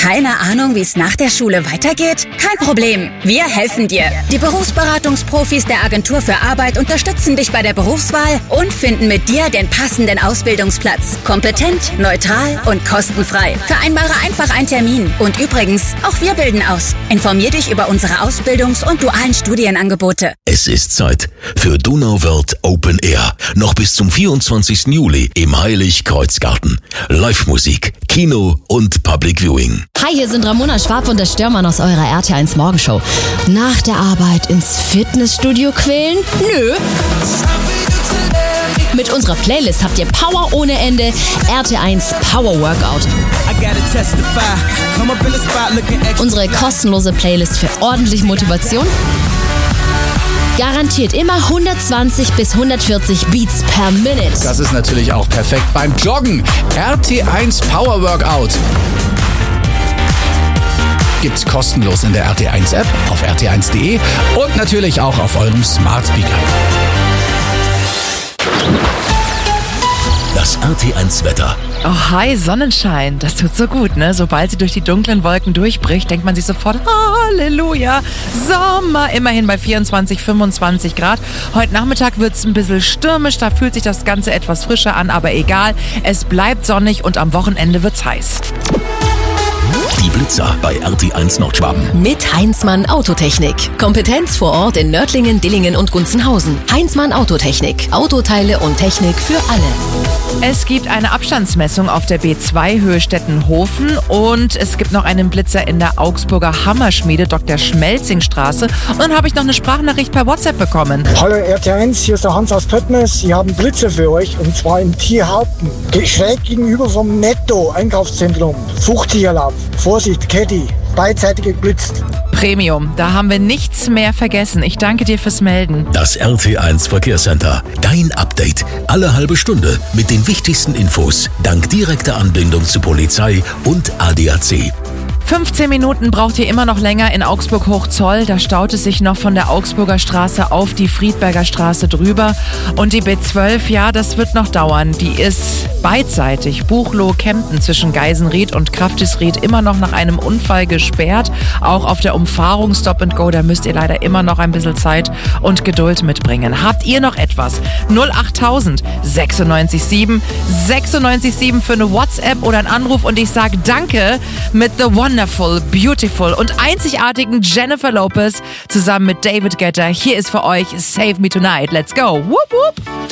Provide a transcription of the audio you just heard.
Keine Ahnung, wie es nach der Schule weitergeht? Kein Problem, wir helfen dir. Die Berufsberatungsprofis der Agentur für Arbeit unterstützen dich bei der Berufswahl und finden mit dir den passenden Ausbildungsplatz. Kompetent, neutral und kostenfrei. Vereinbare einfach einen Termin. Und übrigens, auch wir bilden aus. Informier dich über unsere Ausbildungs- und dualen Studienangebote. Es ist Zeit für Donauwörth Open Air. Noch bis zum 24. Juli im Heiligkreuzgarten. Live-Musik, Kino und Public Viewing. Hi, hier sind Ramona Schwab und der Störmann aus eurer RT1 Morgenshow. Nach der Arbeit ins Fitnessstudio quälen? Nö. Mit unserer Playlist habt ihr Power ohne Ende. RT1 Power Workout. Unsere kostenlose Playlist für ordentlich Motivation. Garantiert immer 120 bis 140 Beats per Minute. Das ist natürlich auch perfekt beim Joggen. RT1 Power Workout. Gibt's kostenlos in der RT1 App, auf rt1.de und natürlich auch auf eurem Smart Speaker. Das RT1 Wetter. Oh, hi, Sonnenschein. Das tut so gut, ne? Sobald sie durch die dunklen Wolken durchbricht, denkt man sich sofort, Halleluja, Sommer. Immerhin bei 24, 25 Grad. Heute Nachmittag wird's ein bisschen stürmisch, da fühlt sich das Ganze etwas frischer an, aber egal. Es bleibt sonnig und am Wochenende wird's heiß. Die Blitzer bei RT1 Nordschwaben. Mit Heinzmann Autotechnik. Kompetenz vor Ort in Nördlingen, Dillingen und Gunzenhausen. Heinzmann Autotechnik. Autoteile und Technik für alle. Es gibt eine Abstandsmessung auf der B2 Höhe Stettenhofen und es gibt noch einen Blitzer in der Augsburger Hammerschmiede, Dr. Schmelzingstraße. Und dann habe ich noch eine Sprachnachricht per WhatsApp bekommen. Hallo RT1, hier ist der Hans aus Pöttmes. Ich habe einen Blitzer für euch und zwar in Tierhaupten. Schräg gegenüber vom Netto Einkaufszentrum. Fruchttierlauf. Vorsicht, Caddy. Beidseitig geblitzt. Premium, da haben wir nichts mehr vergessen. Ich danke dir fürs Melden. Das RT1 Verkehrscenter. Dein Update. Alle halbe Stunde mit den wichtigsten Infos. Dank direkter Anbindung zu Polizei und ADAC. 15 Minuten braucht ihr immer noch länger in Augsburg-Hochzoll. Da staut es sich noch von der Augsburger Straße auf die Friedberger Straße drüber. Und die B12, ja, das wird noch dauern. Die ist beidseitig. Buchloe-Kempten zwischen Geisenried und Kraftisried immer noch nach einem Unfall gesperrt. Auch auf der Umfahrung Stop and Go, da müsst ihr leider immer noch ein bisschen Zeit und Geduld mitbringen. Habt ihr noch etwas? 08000 96 7 für eine WhatsApp oder einen Anruf und ich sage Danke mit The Wonderful, Beautiful und einzigartigen Jennifer Lopez zusammen mit David Guetta. Hier ist für euch Save Me Tonight. Let's go. Whoop, whoop.